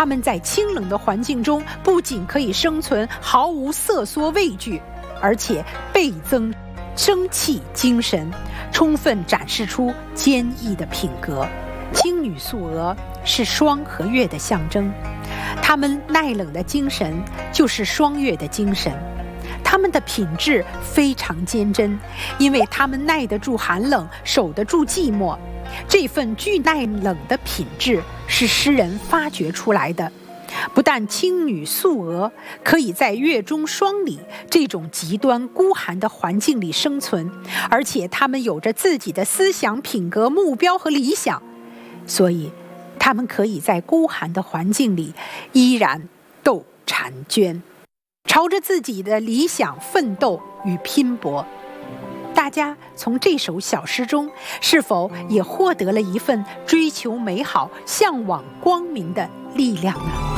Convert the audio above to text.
他们在清冷的环境中不仅可以生存，毫无瑟缩畏惧，而且倍增生气精神，充分展示出坚毅的品格。青女素娥是霜和月的象征，她们耐冷的精神就是霜月的精神。他们的品质非常坚贞，因为他们耐得住寒冷，守得住寂寞。这份具耐冷的品质是诗人发掘出来的。不但青女素娥可以在月中霜里这种极端孤寒的环境里生存，而且他们有着自己的思想、品格、目标和理想，所以他们可以在孤寒的环境里依然斗婵娟，朝着自己的理想奋斗与拼搏。大家从这首小诗中是否也获得了一份追求美好、向往光明的力量呢？